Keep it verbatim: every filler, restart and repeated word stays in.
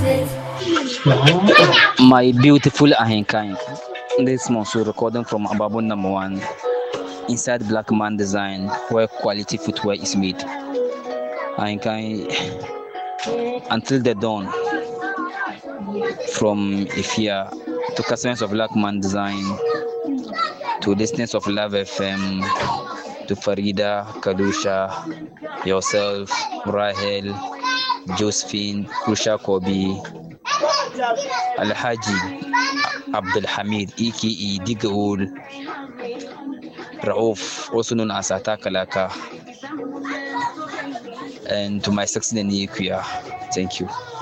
My beautiful Ahinkai. This Monsoon recording from Ababun number one inside Black Man Design, where quality footwear is made. Ahinkai until the dawn. From Ifia to customers of Black Man Design, to listeners of Love F M, to Farida, Kadusha, yourself, Rahel, Josephine, Kusha Kobi, Alhaji Abdul Hamid, aka Digaul, Rauf, also known as Atakalaka, and to my sexy Nikuya. Thank you.